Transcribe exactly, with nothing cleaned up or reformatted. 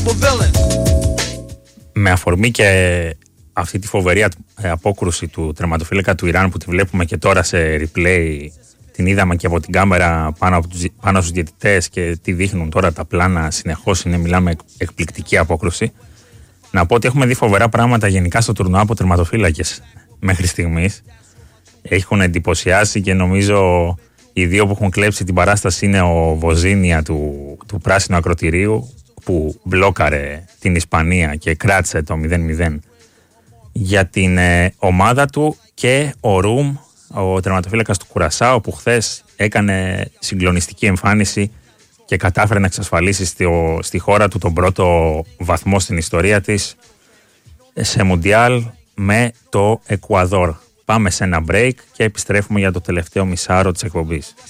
Με αφορμή και αυτή τη φοβερή απόκρουση του τερματοφύλακα του Ιράν που τη βλέπουμε και τώρα σε replay, την είδαμε και από την κάμερα πάνω, από τους, πάνω στους διαιτητές και τι δείχνουν τώρα τα πλάνα συνεχώς, είναι, μιλάμε εκπληκτική απόκρουση. Να πω ότι έχουμε δει φοβερά πράγματα γενικά στο τουρνουά από τερματοφύλακες μέχρι στιγμής. Έχουν εντυπωσιάσει και νομίζω οι δύο που έχουν κλέψει την παράσταση είναι ο Βοζίνια του, του πράσινου ακροτηρίου, που μπλόκαρε την Ισπανία και κράτησε το μηδέν μηδέν για την ε, ομάδα του, και ο Ρουμ, ο τερματοφύλακας του Κουρασάο, που χθες έκανε συγκλονιστική εμφάνιση και κατάφερε να εξασφαλίσει στη, στη χώρα του τον πρώτο βαθμό στην ιστορία της σε Μουντιάλ με το Εκουαδόρ. Πάμε σε ένα break και επιστρέφουμε για το τελευταίο μισάωρο της εκπομπής.